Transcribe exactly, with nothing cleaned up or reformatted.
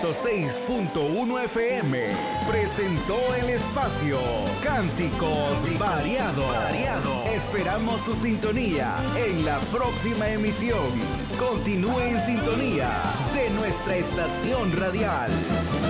ciento seis punto uno F M presentó el espacio Cánticos Variados. Variado. Esperamos su sintonía en la próxima emisión. Continúe en sintonía de nuestra estación radial.